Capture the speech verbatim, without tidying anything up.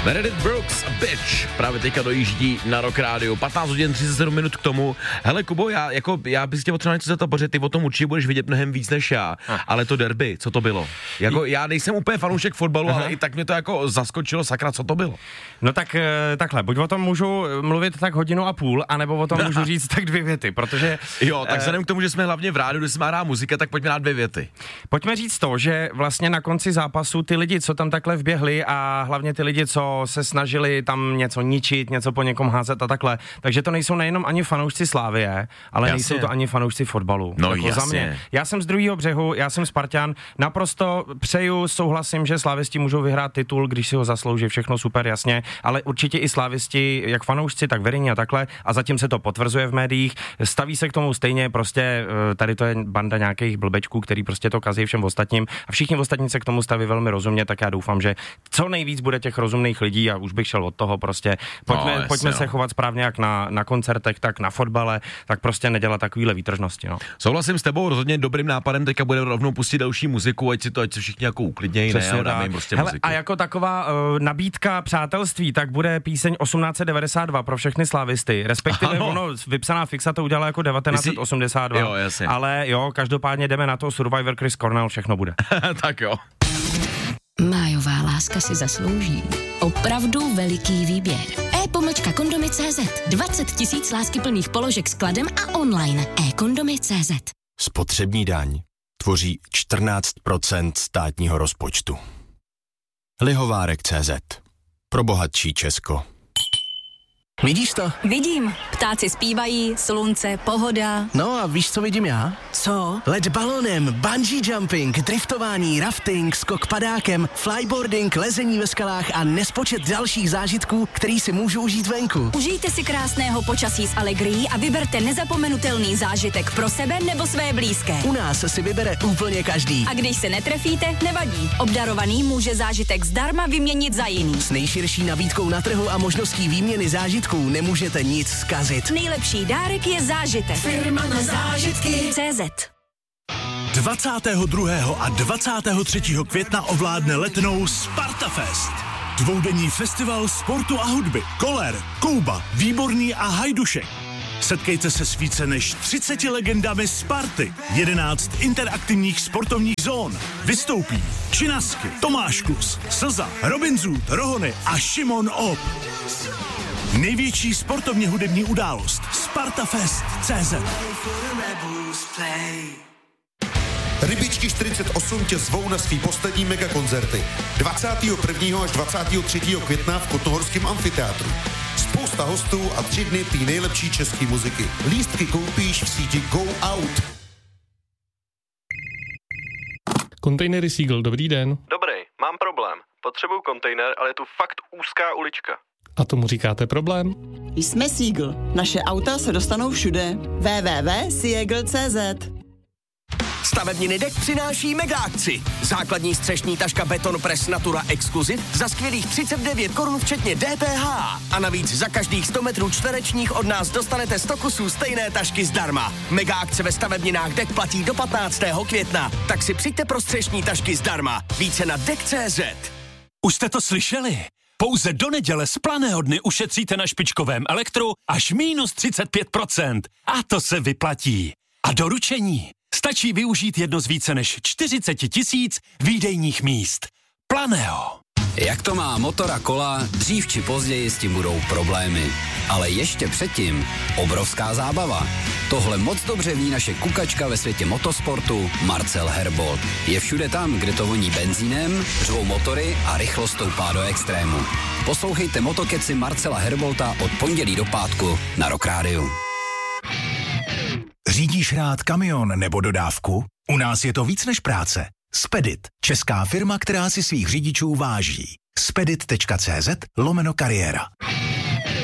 Meredith Brooks, Bitch, právě teďka dojíždí na Rock Radio. patnáct hodin třicet sedm minut k tomu. Hele, Kubo, já, jako, já bych tě potřeboval něco za to, protože ty o tom určitě budeš vidět mnohem víc než já. Ah. Ale to derby, co to bylo? Jako, já nejsem úplně fanoušek fotbalu, Aha. ale i tak mě to jako zaskočilo, sakra, co to bylo? No tak takhle, buď o tom můžu mluvit tak hodinu a půl, anebo o tom můžu říct tak dvě věty, protože... Jo, tak vzhledem k tomu, že jsme hlavně v rádiu, kde se má hrát muzika, tak pojďme na dvě věty. Pojďme říct to, že vlastně na konci zápasu ty lidi, co tam takhle vběhli a hlavně ty lidi, co se snažili tam něco ničit, něco po někom házet a takhle, takže to nejsou nejenom ani fanoušci Slavie, ale jasně. nejsou to ani fanoušci fotbalu. No jako jasně. Za mě. Já jsem z druhého břehu, já jsem Spartan, naprosto přeju, souhlasím, že slavisti můžou vyhrát titul, když si ho zaslouží, všechno super, jasně, ale určitě i slavisti, jak fanoušci, tak veřejně a takhle, a zatím se to potvrzuje v médiích, staví se k tomu stejně, prostě tady to je banda nějakých blbečků, který prostě to kazí všem ostatním a všichni ostatní se k tomu staví velmi rozumně, tak já doufám, že co nejvíc bude těch rozumných lidí a už bych šel od toho prostě. Pojďme, no, jasně, pojďme no. se chovat správně jak na, na koncertech, tak na fotbale, tak prostě nedělat takovýhle výtržnosti, no. Souhlasím s tebou, rozhodně dobrým nápadem, teďka bude rovnou pustit další muziku, ať si to, ať se všichni jako uklidnějí, ne, a dáme jim prostě Hele, muziku. A jako taková uh, nabídka přátelství, tak bude píseň osmnáct set devadesát dva pro všechny slavisty, respektive ano. ono, vypsaná fixa to udělala jako devatenáct set osmdesát dva, jo, jasně. ale jo, každopádně jdeme na to, Survivor, Chris Cornell, všechno bude. Tak jo. Májová láska si zaslouží opravdu veliký výběr. e-pomlčka kondomy tečka cé zet. dvacet tisíc láskyplných položek s kladem a online. e-kondomy tečka cé zet. Spotřební daň tvoří čtrnáct procent státního rozpočtu. Lihovárek tečka cé zet. Pro bohatší Česko. Vidíš to? Vidím. Ptáci zpívají, slunce, pohoda. No a víš, co vidím já? Co? Let balonem, bungee jumping, driftování, rafting, skok padákem, flyboarding, lezení ve skalách a nespočet dalších zážitků, který si můžu užít venku. Užijte si krásného počasí s Allegrií a vyberte nezapomenutelný zážitek pro sebe nebo své blízké. U nás si vybere úplně každý. A když se netrefíte, nevadí. Obdarovaný může zážitek zdarma vyměnit za jiný. S nejširší nabídkou na trhu a možností výměny zážitků nemůžete nic zkazit. Nejlepší dárek je zážitek. Firma na zážitky tečka cé zet. dvacátého druhého a dvacátého třetího května ovládne Letnou Spartafest. Dvoudenní festival sportu a hudby. Koller, Kouba, Výborný a Hajdušek. Setkejte se s více než třiceti legendami Sparty. jedenáct interaktivních sportovních zón. Vystoupí Činasky, Tomáš Kus, Slza, Robin Zoot, Rohony a Šimon Ob. Největší sportovně hudební událost Spartafest tečka cé zet. Rybičky čtyřicet osm tě zvou na svý poslední megakoncerty. dvacátého prvního až dvacátého třetího května v Kotohorském amfiteátru. Spousta hostů a tři dny tý nejlepší české muziky. Lístky koupíš v síti Go Out. Kontejnery Seagull, dobrý den. Dobrý, mám problém. Potřebuju kontejner, ale je tu fakt úzká ulička. A tomu říkáte problém? Jsme Seagull. Naše auta se dostanou všude. w w w tečka seagull tečka cé zet. Stavebniny Dek přináší mega akci. Základní střešní taška Beton Press Natura Exclusive za skvělých třicet devět korun včetně D P H. A navíc za každých sto metrů čtverečních od nás dostanete sto kusů stejné tašky zdarma. Mega akce ve stavebninách Dek platí do patnáctého května. Tak si přijďte pro střešní tašky zdarma. Více na dek tečka cé zet. Už jste to slyšeli? Pouze do neděle z Planého dny ušetříte na špičkovém elektru až minus třicet pět procent. A to se vyplatí. A doručení. Stačí využít jedno z více než čtyřicet tisíc výdejních míst. Planého. Jak to má motor a kola, dřív či později s tím budou problémy. Ale ještě předtím obrovská zábava. Tohle moc dobře ví naše kukačka ve světě motosportu Marcel Herbold. Je všude tam, kde to voní benzínem, řvou motory a rychlost stoupá do extrému. Poslouchejte Motokeci Marcela Herbolta od pondělí do pátku na Rock Radio. Řídíš rád kamion nebo dodávku? U nás je to víc než práce. Spedit, česká firma, která si svých řidičů váží. spedit tečka cé zet lomeno kariéra.